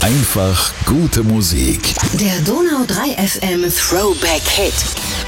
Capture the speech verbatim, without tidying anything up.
Einfach gute Musik. Der Donau drei F M Throwback Hit.